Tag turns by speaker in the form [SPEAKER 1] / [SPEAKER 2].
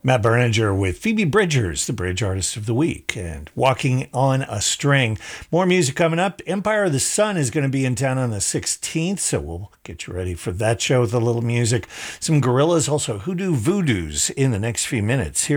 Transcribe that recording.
[SPEAKER 1] Matt Berninger with Phoebe Bridgers, the Bridge Artist of the Week, and Walking on a String. More music coming up. Empire of the Sun is going to be in town on the 16th, so we'll get you ready for that show with a little music. Some Gorillaz, also Hoodoo Voodoos in the next few minutes. Here